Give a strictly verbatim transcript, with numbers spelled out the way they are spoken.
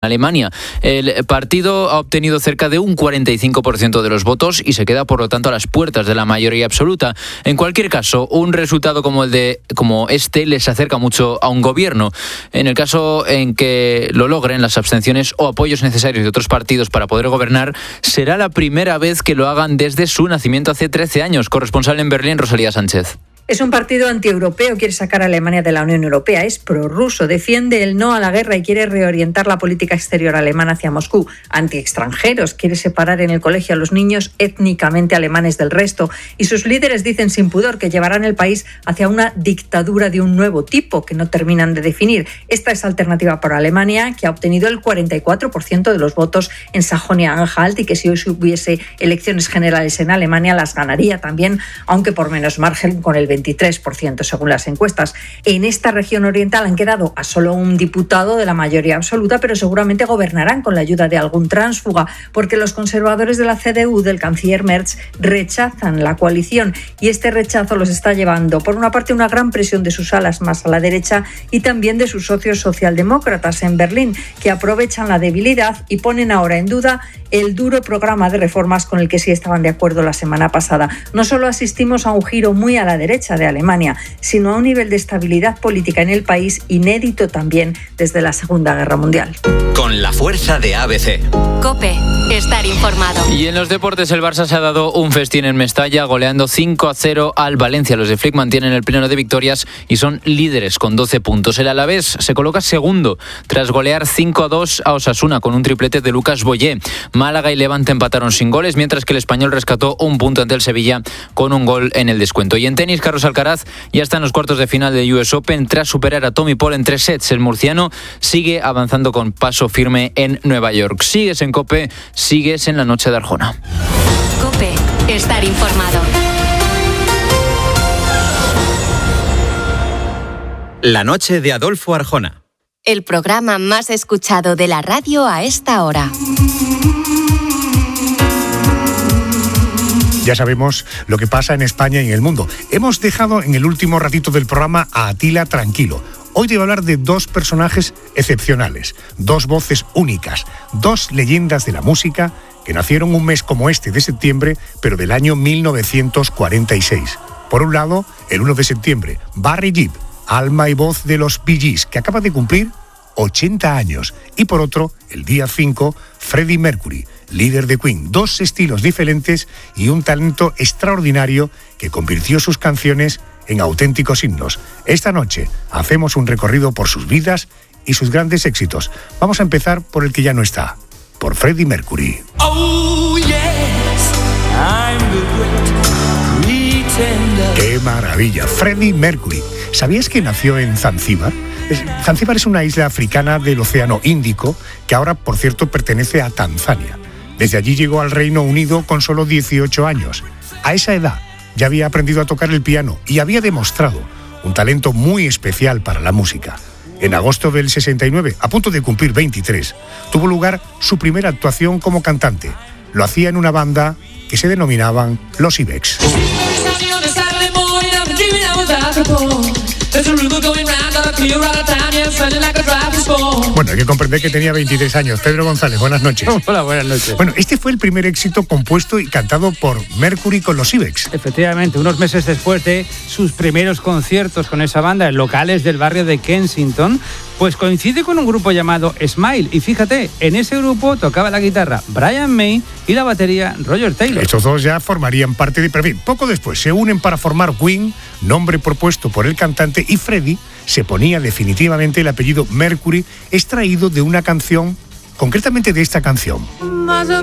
Alemania. El partido ha obtenido cerca de un cuarenta y cinco por ciento de los votos y se queda, por lo tanto, a las puertas de la mayoría absoluta. En cualquier caso, un resultado como el de como este les acerca mucho a un gobierno. En el caso en que lo logren, las abstenciones o apoyos necesarios de otros partidos para poder gobernar, será la primera vez que lo hagan desde su nacimiento hace trece años. Corresponsal en Berlín, Rosalía Sánchez. Es un partido antieuropeo, quiere sacar a Alemania de la Unión Europea, es prorruso, defiende el no a la guerra y quiere reorientar la política exterior alemana hacia Moscú. Antiextranjeros, quiere separar en el colegio a los niños étnicamente alemanes del resto. Y sus líderes dicen sin pudor que llevarán el país hacia una dictadura de un nuevo tipo que no terminan de definir. Esta es Alternativa para Alemania, que ha obtenido el cuarenta y cuatro por ciento de los votos en Sajonia-Anhalt y que si hoy hubiese elecciones generales en Alemania las ganaría también, aunque por menos margen, con el veintitrés por ciento según las encuestas. En esta región oriental han quedado a solo un diputado de la mayoría absoluta, pero seguramente gobernarán con la ayuda de algún tránsfuga, porque los conservadores de la C D U del canciller Merz rechazan la coalición y este rechazo los está llevando, por una parte, una gran presión de sus alas más a la derecha y también de sus socios socialdemócratas en Berlín, que aprovechan la debilidad y ponen ahora en duda el duro programa de reformas con el que sí estaban de acuerdo la semana pasada. No solo asistimos a un giro muy a la derecha de Alemania, sino a un nivel de estabilidad política en el país inédito también desde la Segunda Guerra Mundial. Con la fuerza de A B C. COPE, estar informado. Y en los deportes, el Barça se ha dado un festín en Mestalla, goleando cinco a cero al Valencia. Los de Flick mantienen el pleno de victorias y son líderes con doce puntos. El Alavés se coloca segundo tras golear cinco a dos a Osasuna con un triplete de Lucas Boyé. Málaga y Levante empataron sin goles, mientras que el Español rescató un punto ante el Sevilla con un gol en el descuento. Y en tenis, Carlos Alcaraz ya está en los cuartos de final de U S Open tras superar a Tommy Paul en tres sets. El murciano sigue avanzando con paso firme en Nueva York. Sigues en COPE, sigues en la noche de Arjona. COPE, estar informado. La noche de Adolfo Arjona. El programa más escuchado de la radio a esta hora. Ya sabemos lo que pasa en España y en el mundo. Hemos dejado en el último ratito del programa a Atila tranquilo. Hoy te voy a hablar de dos personajes excepcionales, dos voces únicas, dos leyendas de la música que nacieron un mes como este de septiembre, pero del año mil novecientos cuarenta y seis. Por un lado, el uno de septiembre, Barry Gibb, alma y voz de los Bee Gees, que acaba de cumplir ochenta años. Y por otro, el día cinco, Freddie Mercury, líder de Queen. Dos estilos diferentes y un talento extraordinario que convirtió sus canciones en auténticos himnos. Esta noche hacemos un recorrido por sus vidas y sus grandes éxitos. Vamos a empezar por el que ya no está, por Freddie Mercury. Oh, yes, I'm the great pretender. ¡Qué maravilla! Freddie Mercury. ¿Sabías que nació en Zanzíbar? Zanzíbar es una isla africana del Océano Índico que ahora, por cierto, pertenece a Tanzania. Desde allí llegó al Reino Unido con solo dieciocho años. A esa edad ya había aprendido a tocar el piano y había demostrado un talento muy especial para la música. En agosto del sesenta y nueve, a punto de cumplir veintitrés, tuvo lugar su primera actuación como cantante. Lo hacía en una banda que se denominaban Los Ibex. Bueno, hay que comprender que tenía veintitrés años. Pedro González, buenas noches. Hola, buenas noches. Bueno, este fue el primer éxito compuesto y cantado por Mercury con los Ibex. Efectivamente, unos meses después de sus primeros conciertos con esa banda en locales del barrio de Kensington, pues coincide con un grupo llamado Smile. Y fíjate, en ese grupo tocaba la guitarra Brian May y la batería Roger Taylor. Estos dos ya formarían parte de... Pero bien, poco después se unen para formar Queen, nombre propuesto por el cantante, y Freddie se ponía definitivamente el apellido Mercury, extraído de una canción, concretamente de esta canción.